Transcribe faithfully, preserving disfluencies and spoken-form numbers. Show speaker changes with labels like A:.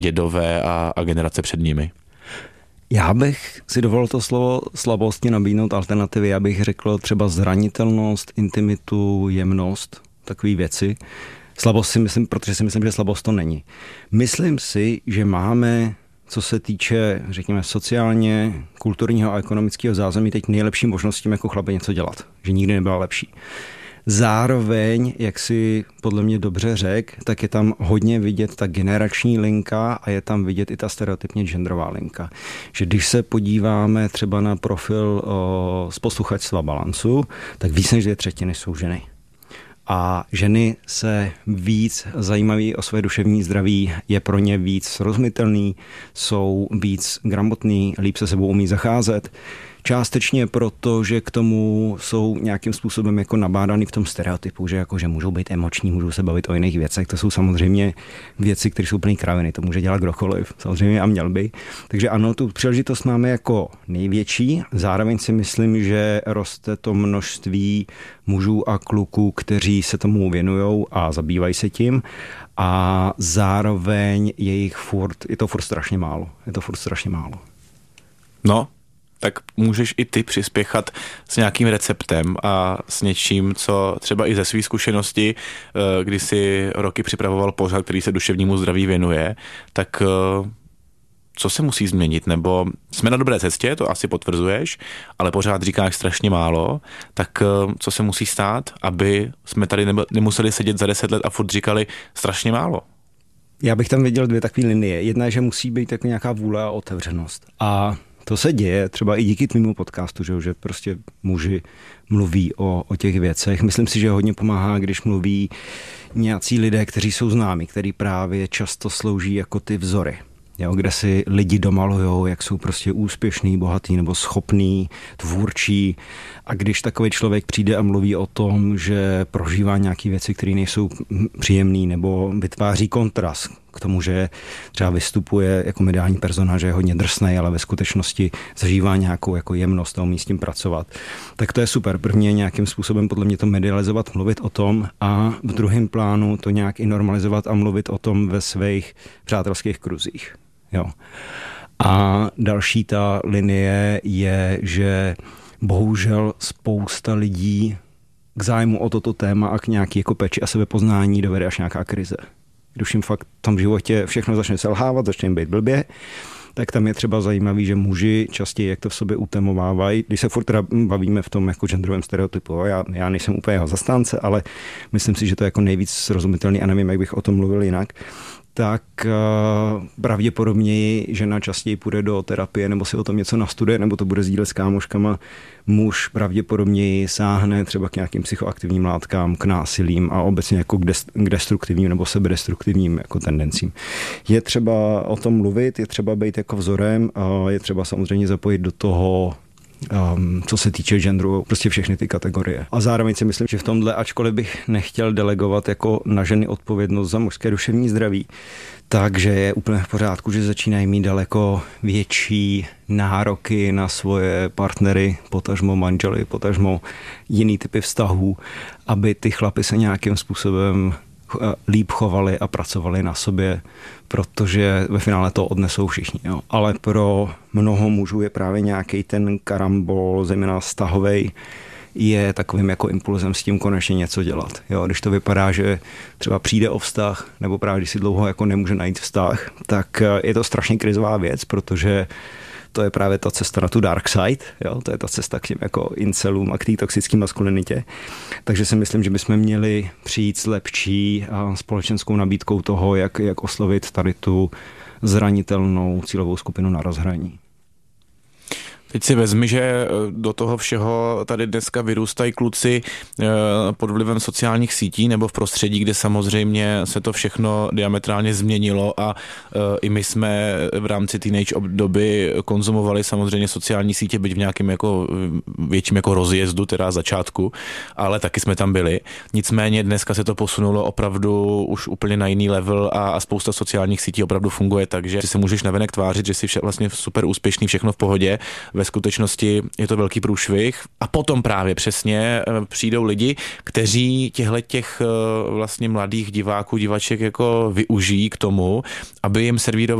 A: dědové a, a generace před nimi?
B: Já bych si dovolil to slovo slabosti nabídnout alternativy. Já bych řekl třeba zranitelnost, intimitu, jemnost, takové věci. Slabost si myslím, protože si myslím, že slabost to není. Myslím si, že máme, co se týče, řekněme, sociálně, kulturního a ekonomického zázemí, teď nejlepší možnost tím jako chlapi něco dělat. Že nikdy nebyla lepší. Zároveň, jak si podle mě dobře řek, tak je tam hodně vidět ta generační linka a je tam vidět i ta stereotypně genderová linka. Že když se podíváme třeba na profil o, z posluchačstva Balancu, tak víc než dvě třetiny jsou ženy. A ženy se víc zajímaví o své duševní zdraví, je pro ně víc srozumitelný, jsou víc gramotný, líp se sebou umí zacházet. Částečně proto, že k tomu jsou nějakým způsobem jako nabádány v tom stereotypu, že, jako, že můžou být emoční, můžou se bavit o jiných věcech. To jsou samozřejmě věci, které jsou plný kraviny, to může dělat kdokoliv, samozřejmě a měl by. Takže ano, tu příležitost máme jako největší. Zároveň si myslím, že roste to množství mužů a kluků, kteří se tomu věnujou a zabývají se tím. A zároveň je jich furt, je to furt strašně málo. Je to furt strašně málo.
A: No, tak můžeš i ty přispěchat s nějakým receptem a s něčím, co třeba i ze své zkušenosti, kdy si roky připravoval pořad, který se duševnímu zdraví věnuje, tak co se musí změnit? Nebo jsme na dobré cestě, to asi potvrzuješ, ale pořád říkáš strašně málo, tak co se musí stát, aby jsme tady nemuseli sedět za deset let a furt říkali strašně málo?
B: Já bych tam viděl dvě takové linie. Jedna je, že musí být tak nějaká vůle a otevřenost. A to se děje třeba i díky tvému podcastu, že, že prostě muži mluví o, o těch věcech. Myslím si, že hodně pomáhá, když mluví nějací lidé, kteří jsou známí, který právě často slouží jako ty vzory. Jo, kde si lidi domalujou, jak jsou prostě úspěšný, bohatý nebo schopný, tvůrčí. A když takový člověk přijde a mluví o tom, že prožívá nějaké věci, které nejsou příjemné, nebo vytváří kontrast k tomu, že třeba vystupuje jako mediální persona, že je hodně drsnej, ale ve skutečnosti zažívá nějakou jako jemnost a umí s tím pracovat. Tak to je super. První je nějakým způsobem podle mě to medializovat, mluvit o tom a v druhém plánu to nějak i normalizovat a mluvit o tom ve svých přátelských kruzích. Jo. A další ta linie je, že bohužel spousta lidí k zájmu o toto téma a k nějaký jako péči a sebepoznání dovede až nějaká krize. Když jim fakt v tom životě všechno začne selhávat, začne jim být blbě, tak tam je třeba zajímavý, že muži častěji, jak to v sobě utemovávají, když se furt teda bavíme v tom jako genderovém stereotypu, já, já nejsem úplně jeho zastánce, ale myslím si, že to je jako nejvíc srozumitelný a nevím, jak bych o tom mluvil jinak, tak uh, pravděpodobněji žena častěji půjde do terapie nebo si o tom něco nastuduje, nebo to bude sdílet s kámoškama. Muž pravděpodobněji sáhne třeba k nějakým psychoaktivním látkám, k násilím a obecně jako k, des- k destruktivním nebo sebedestruktivním jako tendencím. Je třeba o tom mluvit, je třeba být jako vzorem a je třeba samozřejmě zapojit do toho Um, co se týče genderu, prostě všechny ty kategorie. A zároveň si myslím, že v tomhle, ačkoliv bych nechtěl delegovat jako na ženy odpovědnost za mužské duševní zdraví, takže je úplně v pořádku, že začínají mít daleko větší nároky na svoje partnery, potažmo manžely, potažmo jiný typy vztahů, aby ty chlapy se nějakým způsobem líp chovali a pracovali na sobě, protože ve finále to odnesou všichni. Jo. Ale pro mnoho mužů je právě nějaký ten karambol, zejména vztahovej, je takovým jako impulzem s tím konečně něco dělat. Jo. Když to vypadá, že třeba přijde o vztah, nebo právě když si dlouho jako nemůže najít vztah, tak je to strašně krizová věc, protože to je právě ta cesta na tu dark side, jo? To je ta cesta k těm jako incelům a k té toxické maskulinitě. Takže si myslím, že bychom měli přijít s lepší a společenskou nabídkou toho, jak, jak oslovit tady tu zranitelnou cílovou skupinu na rozhraní.
A: Teď si vezmi, že do toho všeho tady dneska vyrůstají kluci pod vlivem sociálních sítí nebo v prostředí, kde samozřejmě se to všechno diametrálně změnilo a i my jsme v rámci teenage doby konzumovali samozřejmě sociální sítě, byť v nějakém jako větším jako rozjezdu, teda začátku, ale taky jsme tam byli. Nicméně dneska se to posunulo opravdu už úplně na jiný level a, a spousta sociálních sítí opravdu funguje tak, že si se můžeš navenek tvářit, že jsi vše, vlastně super úspěšný, všechno v pohodě, ve skutečnosti je to velký průšvih a potom právě přesně přijdou lidi, kteří těchto těch vlastně mladých diváků, divaček jako využijí k tomu, aby jim servírovali